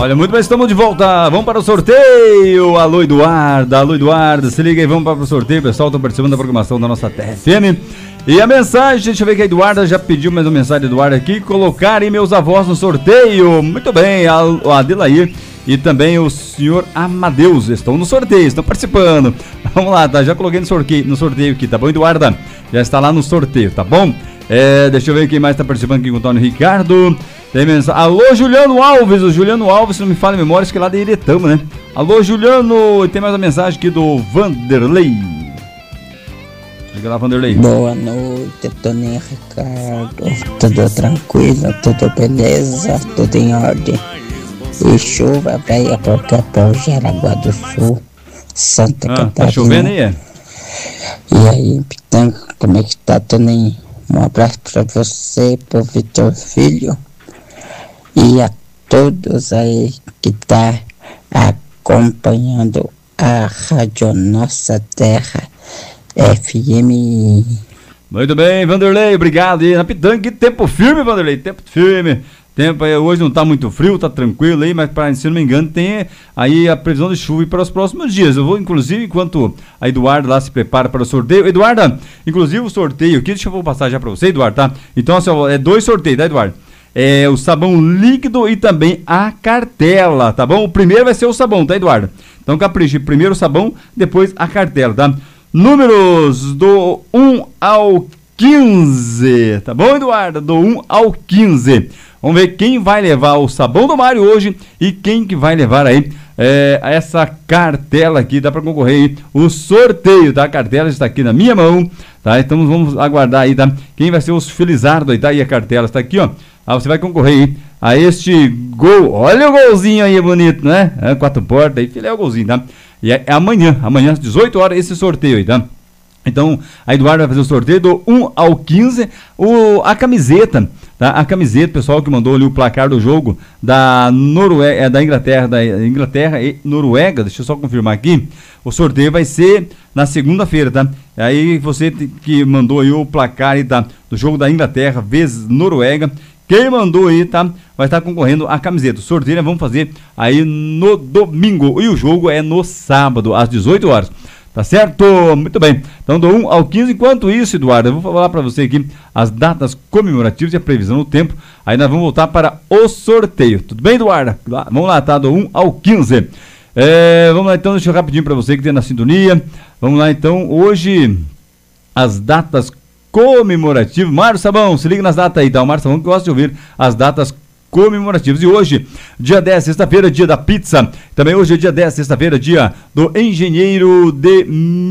Olha, muito bem, estamos de volta. Vamos para o sorteio. Alô, Eduardo, se liga aí, vamos para o sorteio. Pessoal, estão participando da programação da nossa TFM. E a mensagem, deixa eu ver que a Eduarda já pediu mais uma mensagem, Eduardo, aqui. Colocar aí meus avós no sorteio. Muito bem, a Adelair e também o senhor Amadeus estão no sorteio, estão participando. Vamos lá, tá? Já coloquei no sorteio aqui, tá bom, Eduarda? Já está lá no sorteio, tá bom? Deixa eu ver quem mais está participando aqui com o Antônio Ricardo. Tem mensagem. Alô, Juliano Alves. O Juliano Alves, se não me falha a memória, acho que é lá de Iretama, né? Alô, Juliano. E tem mais uma mensagem aqui do Vanderlei. Liga lá, Vanderlei. Boa noite, Tony Ricardo. Tudo tranquilo, tudo beleza, tudo em ordem. E chuva pra ir para Jaraguá do Sul, Santa Catarina. Tá chovendo aí, E aí, Pitanga, como é que tá, Toninho? Um abraço pra você, pro Vitor Filho. E a todos aí que tá acompanhando a Rádio Nossa Terra FM. Muito bem, Vanderlei, obrigado. E na Pitanga, que tempo firme, Vanderlei, tempo firme. Tempo aí, hoje não tá muito frio, tá tranquilo aí, mas se não me engano tem aí a previsão de chuva para os próximos dias. Eu vou, inclusive, enquanto a Eduarda lá se prepara para o sorteio. Eduarda, inclusive o sorteio aqui, deixa eu passar já para você, Eduardo, tá? Então, assim, ó, 2 sorteios, tá, Eduardo? O sabão líquido e também a cartela, tá bom? O primeiro vai ser o sabão, tá, Eduardo? Então, capriche, primeiro o sabão, depois a cartela, tá? Números do 1 ao 15, tá bom, Eduardo? Do 1 ao 15. Vamos ver quem vai levar o sabão do Mário hoje e quem que vai levar aí essa cartela aqui, dá para concorrer aí, o sorteio, tá? A cartela está aqui na minha mão, tá? Então vamos aguardar aí, tá? Quem vai ser os felizardos aí, tá? E a cartela está aqui, ó. Você vai concorrer aí a este gol, olha o golzinho aí, bonito, né? 4 portas aí, filé o golzinho, tá? E é amanhã às 18 horas esse sorteio aí, tá? Então, a Eduardo vai fazer o sorteio do 1 ao 15, a camiseta, tá? A camiseta, pessoal que mandou ali o placar do jogo da Noruega, da Inglaterra e Noruega, deixa eu só confirmar aqui, o sorteio vai ser na segunda-feira, tá? Aí você que mandou aí o placar aí, tá? Do jogo da Inglaterra vezes Noruega, quem mandou aí, tá? Vai estar concorrendo a camiseta. O sorteio nós vamos fazer aí no domingo e o jogo é no sábado, às 18 horas. Tá certo? Muito bem. Então, do 1 ao 15. Enquanto isso, Eduardo, eu vou falar para você aqui as datas comemorativas e a previsão do tempo. Aí nós vamos voltar para o sorteio. Tudo bem, Eduardo? Vamos lá, tá? Do 1 ao 15. Vamos lá, então, deixa eu rapidinho para você que tem na sintonia. Vamos lá, então, hoje, as datas comemorativas. Mário Sabão, se liga nas datas aí, tá? O Mário Sabão que gosta de ouvir as datas comemorativos. E hoje, dia 10, sexta-feira, dia da pizza. Também hoje é dia 10, sexta-feira, dia do engenheiro de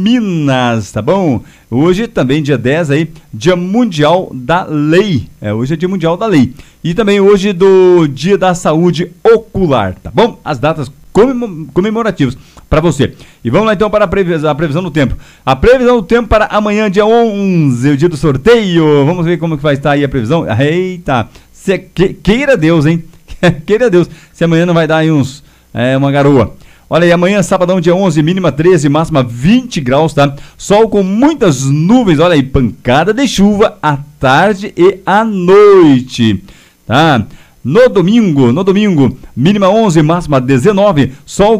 Minas, tá bom? Hoje também dia 10 aí, dia mundial da lei. Hoje é dia mundial da lei. E também hoje do dia da saúde ocular, tá bom? As datas comemorativas para você. E vamos lá então para a previsão do tempo. A previsão do tempo para amanhã, dia 11, o dia do sorteio. Vamos ver como que vai estar aí a previsão. Eita! Queira Deus, hein? Queira Deus. Se amanhã não vai dar aí uma garoa. Olha aí, amanhã, sabadão, dia 11, mínima 13, máxima 20 graus, tá? Sol com muitas nuvens, olha aí, pancada de chuva à tarde e à noite, tá? No domingo, mínima 11, máxima 19, sol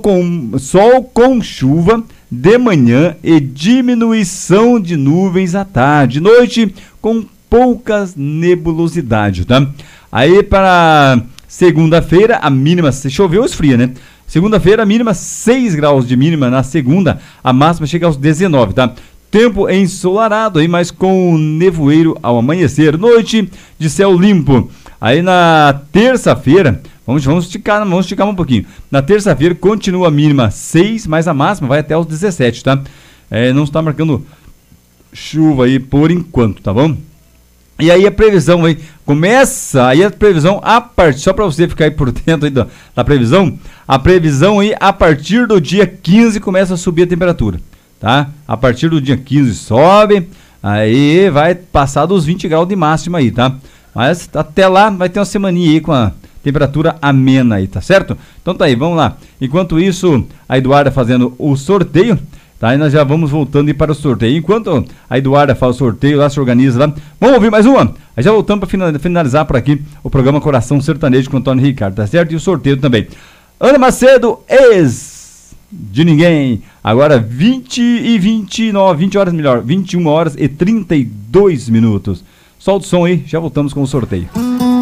com chuva de manhã e diminuição de nuvens à tarde. Noite com poucas nebulosidade, tá? Aí para segunda-feira, a mínima, se choveu, esfria, né? Segunda-feira, a mínima 6 graus de mínima, na segunda, a máxima chega aos 19, tá? Tempo ensolarado aí, mas com nevoeiro ao amanhecer, noite de céu limpo. Aí na terça-feira, vamos esticar um pouquinho. Na terça-feira continua a mínima 6, mas a máxima vai até os 17, tá? Não está marcando chuva aí por enquanto, tá bom? E aí a previsão aí, começa aí a previsão a partir, só para você ficar aí por dentro aí da previsão, a previsão aí a partir do dia 15 começa a subir a temperatura, tá? A partir do dia 15 sobe, aí vai passar dos 20 graus de máxima aí, tá? Mas até lá vai ter uma semaninha aí com a temperatura amena aí, tá certo? Então tá aí, vamos lá. Enquanto isso, a Eduarda fazendo o sorteio, tá? Aí nós já vamos voltando aí para o sorteio. Enquanto a Eduarda faz o sorteio lá, se organiza lá. Vamos ouvir mais uma? Aí já voltamos para finalizar por aqui o programa Coração Sertanejo com o Antônio Ricardo, tá certo? E o sorteio também. Ana Macedo, ex de ninguém. Agora 20 horas melhor, 21 horas e 32 minutos. Solta o som aí, já voltamos com o sorteio.